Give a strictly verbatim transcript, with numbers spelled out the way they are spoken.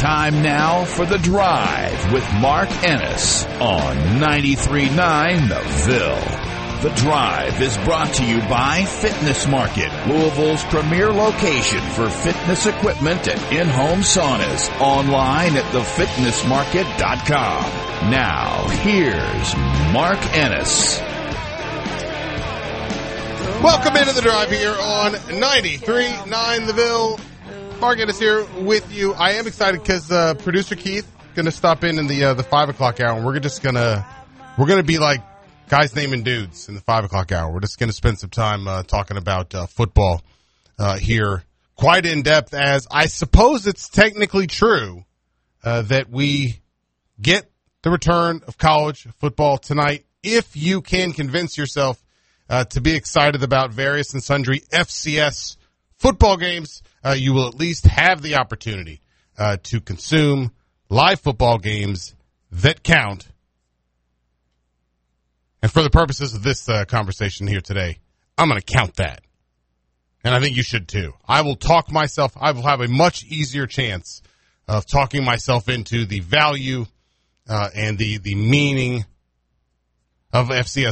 Time now for The Drive with Mark Ennis on ninety-three point nine The Ville. The Drive is brought to you by Fitness Market, Louisville's premier location for fitness equipment and in-home saunas. Online at the fitness market dot com. Now, here's Mark Ennis. Welcome into The Drive here on ninety-three point nine The Ville. Mark Ennis here with you. I am excited because uh, producer Keith going to stop in in the uh, the five o'clock hour, and we're just gonna we're gonna be like guys naming dudes in the five o'clock hour. We're just gonna spend some time uh, talking about uh, football uh, here, quite in depth. As I suppose it's technically true uh, that we get the return of college football tonight. If you can convince yourself uh, to be excited about various and sundry F C S football games, Uh, you will at least have the opportunity uh, to consume live football games that count. And for the purposes of this uh, conversation here today, I'm going to count that. And I think you should too. I will talk myself, I will have a much easier chance of talking myself into the value uh, and the, the meaning of F C S